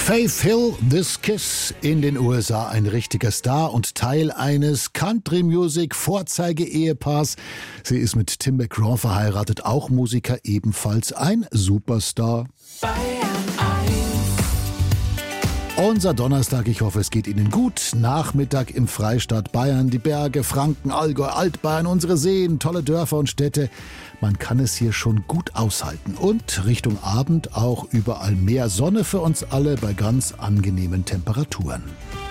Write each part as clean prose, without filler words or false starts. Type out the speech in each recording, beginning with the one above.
Faith Hill, This Kiss, in den USA ein richtiger Star und Teil eines Country-Music-Vorzeige-Ehepaars. Sie ist mit Tim McGraw verheiratet, auch Musiker, ebenfalls ein Superstar. Unser Donnerstag, ich hoffe, es geht Ihnen gut. Nachmittag im Freistaat Bayern, die Berge, Franken, Allgäu, Altbayern, unsere Seen, tolle Dörfer und Städte. Man kann es hier schon gut aushalten. Und Richtung Abend auch überall mehr Sonne für uns alle bei ganz angenehmen Temperaturen.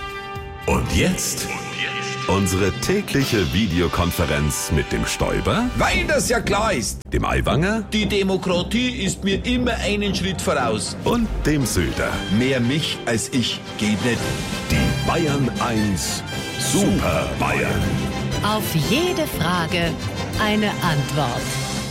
Und jetzt unsere tägliche Videokonferenz mit dem Stoiber, Weil das ja klar ist. dem Aiwanger Die Demokratie ist mir immer einen Schritt voraus. und dem Söder. Mehr mich als ich geht nicht. Die Bayern 1 Super Bayern. Auf jede Frage eine Antwort.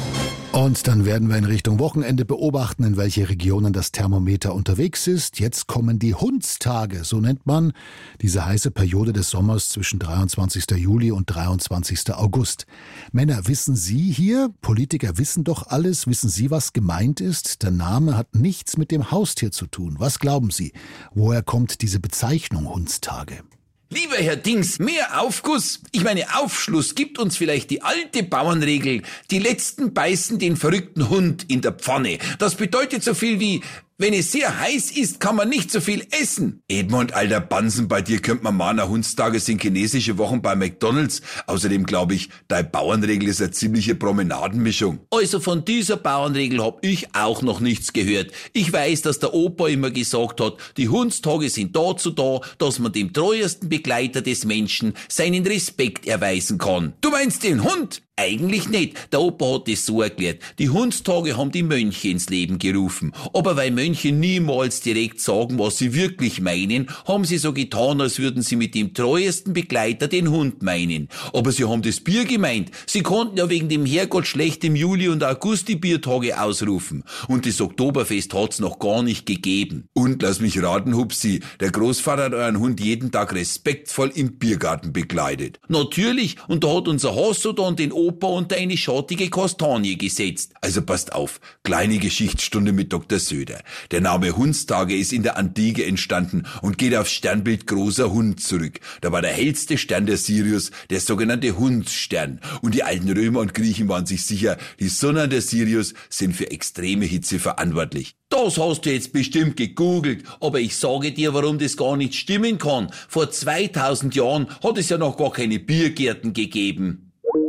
Und dann werden wir in Richtung Wochenende beobachten, in welche Regionen das Thermometer unterwegs ist. Jetzt kommen die Hundstage, so nennt man diese heiße Periode des Sommers zwischen 23. Juli und 23. August. Männer, wissen Sie hier, Politiker wissen doch alles, wissen Sie, was gemeint ist? Der Name hat nichts mit dem Haustier zu tun. Was glauben Sie? Woher kommt diese Bezeichnung Hundstage? Lieber Herr Dings, mehr Aufguss, ich meine Aufschluss gibt uns vielleicht die alte Bauernregel, die Letzten beißen den verrückten Hund in der Pfanne. Das bedeutet so viel wie, wenn es sehr heiß ist, kann man nicht so viel essen. Edmund, alter Bansen, bei dir könnte man meinen, Hundstage sind chinesische Wochen bei McDonald's. Außerdem glaube ich, deine Bauernregel ist eine ziemliche Promenadenmischung. Also von dieser Bauernregel hab ich auch noch nichts gehört. Ich weiß, dass der Opa immer gesagt hat, die Hundstage sind dazu da, dass man dem treuesten Begleiter des Menschen seinen Respekt erweisen kann. Du meinst den Hund? Eigentlich nicht. Der Opa hat es so erklärt. Die Hundstage haben die Mönche ins Leben gerufen. Aber weil Mönche niemals direkt sagen, was sie wirklich meinen, haben sie so getan, als würden sie mit dem treuesten Begleiter den Hund meinen. Aber sie haben das Bier gemeint. Sie konnten ja wegen dem Herrgott schlecht im Juli und August die Biertage ausrufen. Und das Oktoberfest hat's noch gar nicht gegeben. Und lass mich raten, Hupsi, der Großvater hat euren Hund jeden Tag respektvoll im Biergarten begleitet. Natürlich, und da hat unser Hasso dann den Opa unter eine schattige Kastanie gesetzt. Also passt auf, kleine Geschichtsstunde mit Dr. Söder. Der Name Hundstage ist in der Antike entstanden und geht aufs Sternbild großer Hund zurück. Da war der hellste Stern der Sirius, der sogenannte Hundsstern. Und die alten Römer und Griechen waren sich sicher, die Sonne und der Sirius sind für extreme Hitze verantwortlich. Das hast du jetzt bestimmt gegoogelt, aber ich sage dir, warum das gar nicht stimmen kann. Vor 2000 Jahren hat es ja noch gar keine Biergärten gegeben.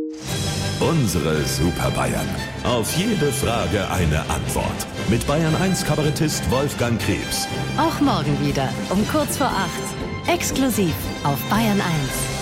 Unsere Super Bayern. Auf jede Frage eine Antwort. Mit Bayern 1 Kabarettist Wolfgang Krebs. Auch morgen wieder um kurz vor 8. Exklusiv auf Bayern 1.